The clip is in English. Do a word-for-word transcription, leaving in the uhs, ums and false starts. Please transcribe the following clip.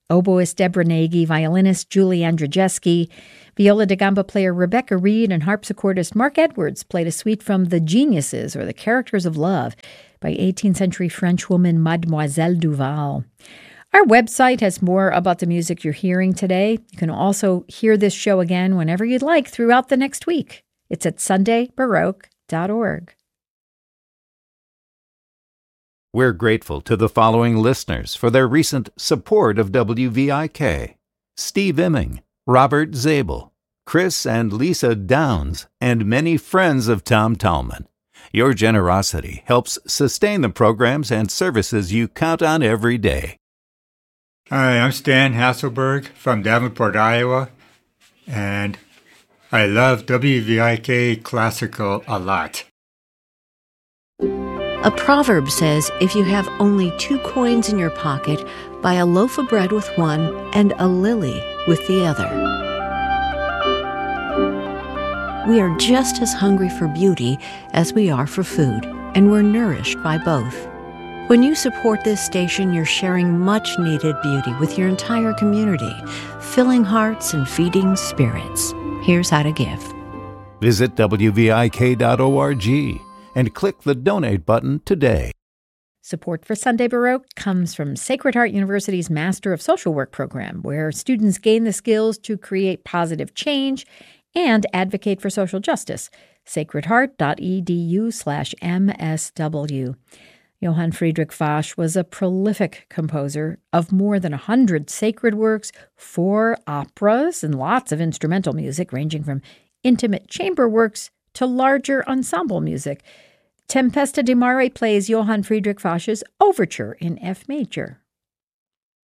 Oboist Deborah Nagy, violinist Julie Andrzejewski, viola da gamba player Rebecca Reed, and harpsichordist Mark Edwards played a suite from The Geniuses, or The Characters of Love, by eighteenth century French woman Mademoiselle Duval. Our website has more about the music you're hearing today. You can also hear this show again whenever you'd like throughout the next week. It's at sunday baroque dot org. We're grateful to the following listeners for their recent support of W V I K: Steve Imming, Robert Zabel, Chris and Lisa Downs, and many friends of Tom Tallman. Your generosity helps sustain the programs and services you count on every day. Hi, I'm Stan Hasselberg from Davenport, Iowa, and I love W V I K Classical a lot. A proverb says, if you have only two coins in your pocket, buy a loaf of bread with one and a lily with the other. We are just as hungry for beauty as we are for food, and we're nourished by both. When you support this station, you're sharing much-needed beauty with your entire community, filling hearts and feeding spirits. Here's how to give. Visit W V I K dot org and click the Donate button today. Support for Sunday Baroque comes from Sacred Heart University's Master of Social Work program, where students gain the skills to create positive change and advocate for social justice. sacredheart dot e d u slash M S W. Johann Friedrich Fasch was a prolific composer of more than a hundred sacred works, four operas, and lots of instrumental music, ranging from intimate chamber works to larger ensemble music. Tempesta di Mare plays Johann Friedrich Fasch's Overture in F major.